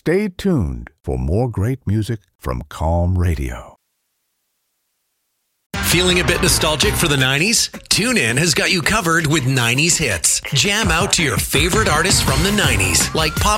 Stay tuned for more great music from Calm Radio. Feeling a bit nostalgic for the 90s? TuneIn has got you covered with 90s hits. Jam out to your favorite artists from the 90s, like Pop